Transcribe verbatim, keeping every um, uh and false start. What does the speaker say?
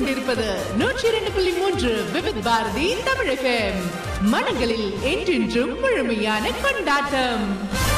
கொண்டிருப்பது நூற்றி இரண்டு புள்ளி மூன்று விவித் பாரதி தமிழ் எஃப்எம். மனங்களில் என்றென்றும் முழுமையான கொண்டாட்டம்.